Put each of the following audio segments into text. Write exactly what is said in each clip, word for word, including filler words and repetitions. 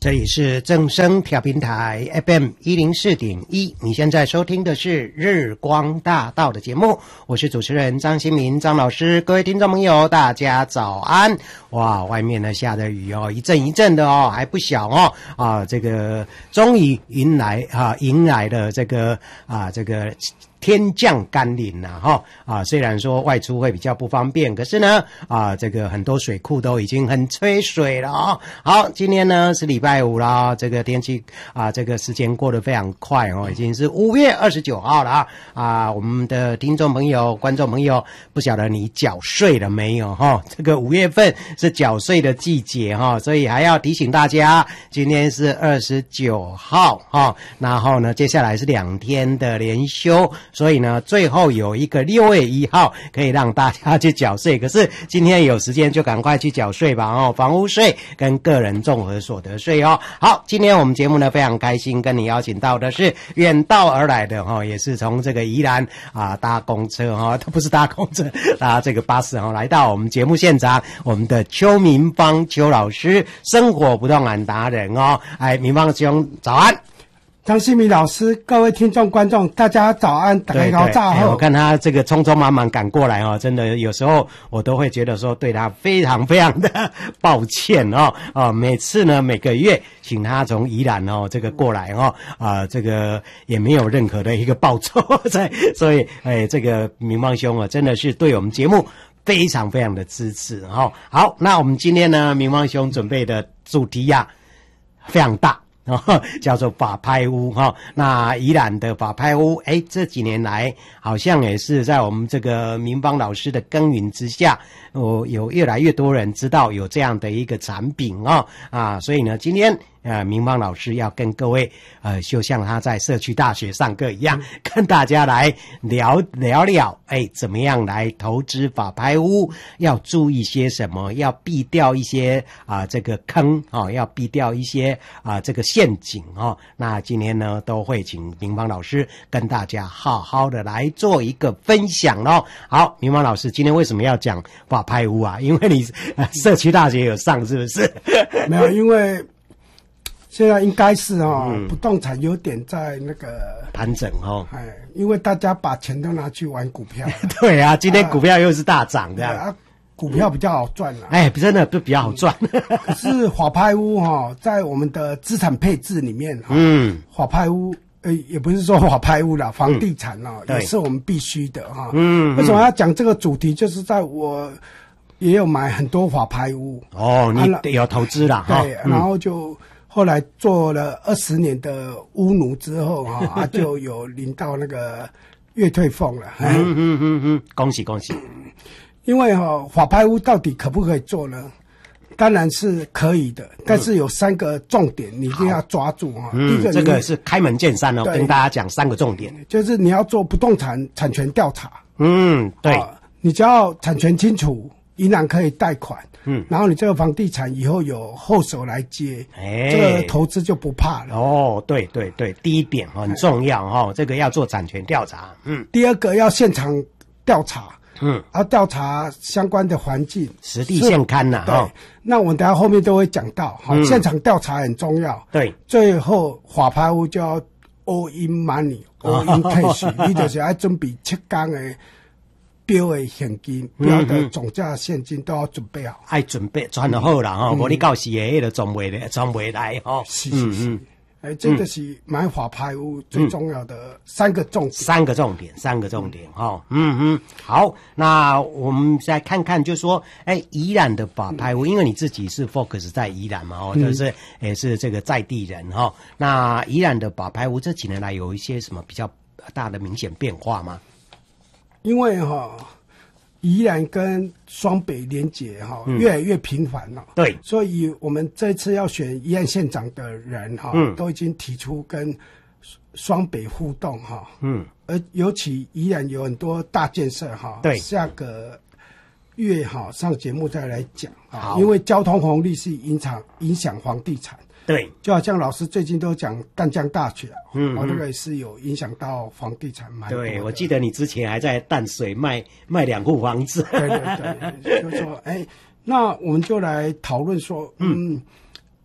这里是正声调频台 F M 一零四点一，你现在收听的是日光大道的节目，我是主持人张新民张老师。各位听众朋友大家早安。哇，外面呢下的雨哦，一阵一阵的哦，还不小哦啊，这个终于迎来啊迎来了这个啊这个天降甘霖呐，哈啊，虽然说外出会比较不方便，可是呢啊，这个很多水库都已经很缺水了哦。好，今天呢是礼拜五啦，这个天气啊，这个时间过得非常快哦，已经是五月二十九号了啊啊！我们的听众朋友、观众朋友，不晓得你缴税了没有哈？这个五月份是缴税的季节哈，所以还要提醒大家，今天是二十九号哈，然后呢，接下来是两天的连休。所以呢，最后有一个六月一号可以让大家去缴税。可是今天有时间就赶快去缴税吧哦，房屋税跟个人综合所得税哦。好，今天我们节目呢非常开心，跟你邀请到的是远道而来的哈、哦，也是从这个宜兰啊搭公车哈、哦，他不是搭公车，搭这个巴士哈、哦，来到我们节目现场，我们的邱明芳邱老师，生活不动产达人哦，哎，明芳兄早安。 张新民老师，各位听众观众，大家早安，大家好，早好。我看他这个匆匆忙忙赶过来哦，真的有时候我都会觉得说对他非常非常的抱歉哦哦，每次呢每个月请他从宜兰哦这个过来哦啊、呃、这个也没有任何的一个报酬在，所以哎这个明芳兄啊真的是对我们节目非常非常的支持哦。好，那我们今天呢明芳兄准备的主题呀、啊、非常大。哦，叫做法拍屋哈、哦，那宜兰的法拍屋，哎，这几年来好像也是在我们这个明芳老师的耕耘之下，哦，有越来越多人知道有这样的一个产品哦啊，所以呢，今天呃，明芳老师要跟各位呃，就像他在社区大学上课一样，嗯、跟大家来聊聊聊，哎，怎么样来投资法拍屋，要注意些什么，要避掉一些啊、呃、这个坑哦，要避掉一些啊、呃、这个陷阱哦。那今天呢，都会请明芳老师跟大家好好的来做一个分享咯。好，明芳老师，今天为什么要讲法拍屋啊？因为你、呃、社区大学有上，是不是？ 没有，因为。现在应该是哦、嗯，不动产有点在那个盘整哦， 哎，因为大家把钱都拿去玩股票。 对啊，今天股票又是大涨的、 啊，股票比较好赚了。 哎，真的就比较好赚。 可是法拍屋哈、哦，在我们的资产配置里面、哦，嗯，法拍屋，呃，也不是说法拍屋啦，房地产哦、嗯，也是我们必须的哈、哦。嗯，为什么要讲这个主题？就是在我也有买很多法拍屋哦，你有投资啦哈、 对、嗯，然后就。后来做了二十年的屋奴之后哈、啊，就有领到那个月退俸了。 嗯嗯嗯嗯，恭喜恭喜！ 因为哈、哦，法拍屋到底可不可以做呢？当然是可以的，但是有三个重点你一定要抓住哈、 嗯。 第一个， 这个是开门见山哦，跟大家讲三个重点， 就是你要做不动产产权调查。 嗯，对， 啊、你只要产权清楚，银行可以贷款。嗯，然后你这个房地产以后有后手来接，哎，这个投资就不怕了。 哦，对对对，第一点很重要哈、哦，这个要做产权调查。嗯， 第二个要现场调查，嗯，要调查相关的环境， 实地现勘呐、啊。 对、哦，那我们等一下后面都会讲到，哈、嗯，现场调查很重要。 对， 最后法拍屋就要 all in money，all in cash， 你就是要准备七天的。标的现金，标的总价现金都要准备好， 爱准备赚得好啦吼，无、嗯、你到时诶，迄个赚袂来，赚袂来吼。 是是是，哎、嗯，这个是买法拍屋最重要的三个重点， 三个重点，三个重点哈。嗯嗯，好，那我们再看看，就说，哎，宜兰的法拍屋，因为你自己是 focus 在宜兰嘛，哦，就是也是这个在地人哈。那宜兰的法拍屋这几年来有一些什么比较大的明显变化吗？ 因为哈、哦，宜兰跟双北连结哈、哦嗯、越来越频繁了， 对， 所以我们这次要选宜兰县长的人哈、哦嗯，都已经提出跟双北互动哈、哦，嗯，而尤其宜兰有很多大建设哈、哦， 对， 下个月哈、哦、上节目再来讲啊，因为交通红利是影响影响房地产。 对， 就好像老师最近都讲淡江大学，嗯，哦，那个也是有影响到房地产蛮多的。 对，我记得你之前还在淡水卖卖两户房子。 对对对，就说哎，那我们就来讨论说，嗯，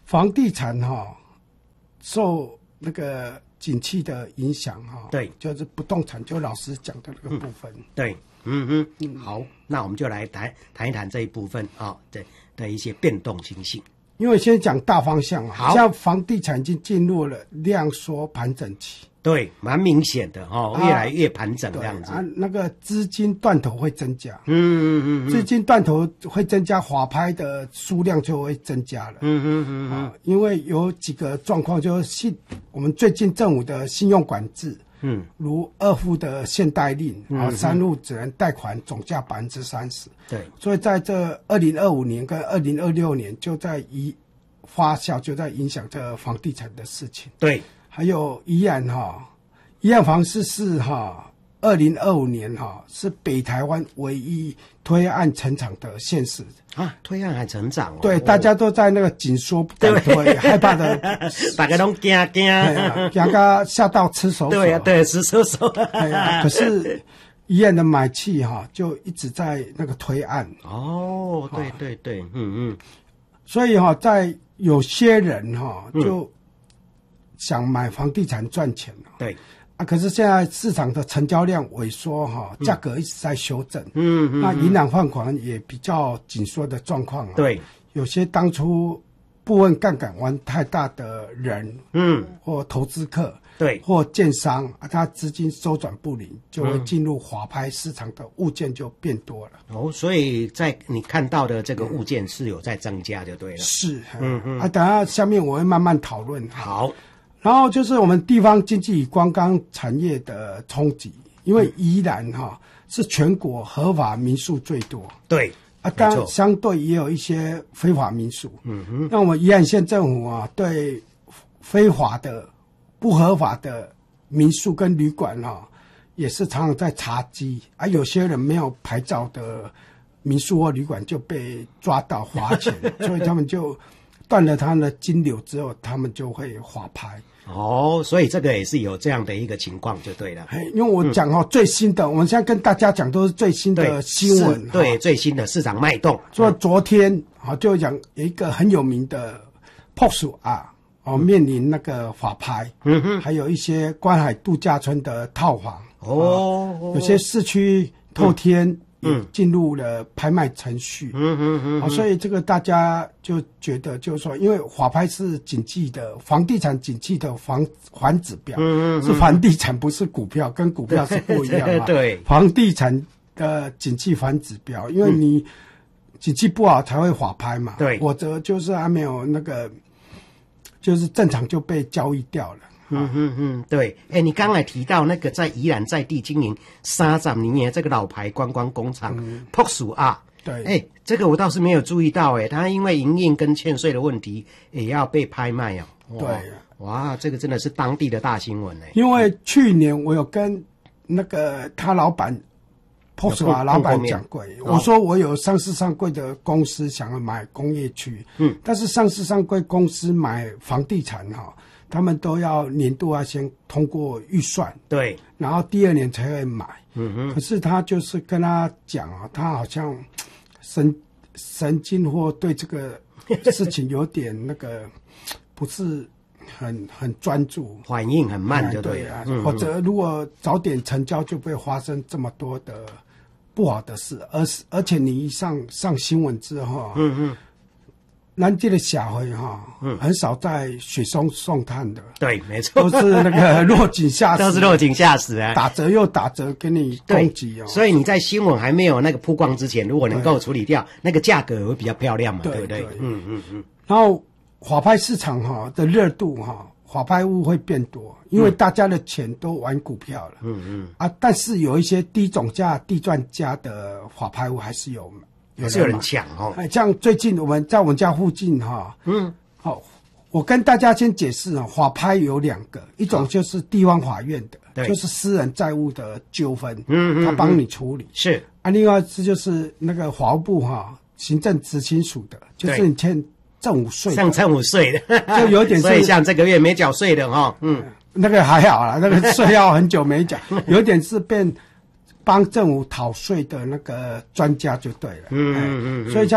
房地产哈、哦、受那个景气的影响哈、哦， 对， 就是不动产，就老师讲的那个部分。 嗯、对，嗯哼，嗯，好，那我们就来谈谈一谈这一部分啊、哦、的的一些变动情形。 因为先讲大方向啊， 好， 像房地产已经进入了量缩盘整期。 对，蛮明显的哦，越来越盘整这样子。 啊，那个资金断头会增加， 嗯嗯嗯， 资金断头会增加，法拍的数量就会增加了。 嗯嗯嗯嗯、 啊，因为有几个状况，就是信我们最近政府的信用管制，嗯，如二户的限贷令，啊，三户只能贷款总价百分之三十。 对， 所以在这二零二五年跟二零二六年就在一发酵，就在影响这房地产的事情。 对。 还有宜兰哈，宜兰房市是哈，二零二五年哈是北台湾唯一推案成长的县市啊，推案还成长哦。 对，大家都在那个紧缩不敢推，害怕的， 大家都惊惊， 惊到吓到吃手手。 对呀、啊，对，吃手手。 哎呀，可是宜兰的买气哈就一直在那个推案。 哦，对对对，嗯嗯。 所以哈，在有些人哈就。想买房地产赚钱了， 对啊，可是现在市场的成交量萎缩哈，价格一直在修正， 嗯嗯， 那银行放款也比较紧缩的状况， 对， 有些当初部分杠杆玩太大的人，嗯，或投资客， 对， 或建商啊，他资金周转不灵，就会进入法拍市场的物件就变多了。 哦，所以在你看到的这个物件是有在增加就对了。 是，嗯嗯，啊，等下下面我会慢慢讨论。 好。 然后就是我们地方经济与观光产业的冲击，因为宜兰哈是全国合法民宿最多， 对啊，当然相对也有一些非法民宿。嗯哼，那我们宜兰县政府啊，对非法的、不合法的民宿跟旅馆哈，也是常常在查缉啊，有些人没有牌照的民宿或旅馆就被抓到罚钱，所以他们就断了他们的金流之后，他们就会法拍。 哦，所以这个也是有这样的一个情况就对了。 因为我讲哦、嗯，最新的，我们现在跟大家讲都是最新的新闻， 对，对最新的市场脉动。 所以昨天啊，就讲有一个很有名的 P O S 啊，哦，面临那个法拍，嗯哼，还有一些观海度假村的套房，哦，啊、有些市区透天。嗯嗯，进入了拍卖程序。嗯嗯嗯，好，所以这个大家就觉得，就是说，因为法拍是景气的房地产景气的房环指标，嗯嗯，是房地产不是股票，跟股票是不一样啊。 对， 房地产的景气环指标，因为你景气不好才会法拍嘛， 对， 否则就是还没有那个，就是正常就被交易掉了。 嗯嗯嗯，对，哎，你刚才提到那个在宜兰在地经营三十年这个老牌观光工厂 P O S 啊， 对， 哎，这个我倒是没有注意到，哎，他因为营运跟欠税的问题也要被拍卖哦。 对， 哇，这个真的是当地的大新闻哎。 因为去年我有跟那个他老板 P O S 啊老板讲过，我说我有上市上柜的公司想要买工业区，嗯，但是上市上柜公司买房地产哈。他们都要年度要先通过预算， 对， 然后第二年才会买。嗯哼。可是他就是跟他讲啊，他好像神神经或对这个事情有点那个不是很很专注， 反应很慢就对了。 对啊，或者如果早点成交，就不会发生这么多的不好的事。而而且你一上上新闻之后，嗯嗯。南京的社会哈，嗯，很少在雪中送炭的， 对，没错， 都是那个落井下石， 都是落井下石啊， 打折又打折给你攻击哦。 所以你在新闻还没有那个曝光之前，如果能够处理掉，那个价格会比较漂亮嘛， 对, 对不对？嗯嗯嗯。 然后法拍市场哈的热度哈，法拍屋会变多，因为大家的钱都玩股票了，嗯嗯啊，但是有一些低总价、低赚价的法拍屋还是有。 还是有人抢哦， 哎，像最近我们在我们家附近哈，嗯，好，我跟大家先解释啊，法拍有两个，一种就是地方法院的，就是私人债务的纠纷，嗯嗯，他帮你处理是啊，另外这就是那个法务部哈，行政执行署的，就是你欠政府税， 像政府税的， 就有点所以像这个月没缴税的哈，嗯， 那个还好啦，那个税要很久没缴，有点是变。帮政府讨税的那个专家就对了，嗯嗯嗯，所以像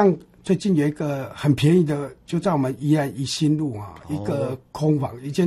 最近有一个很便宜的，就在我们宜兰宜兴路啊，一个空房，一间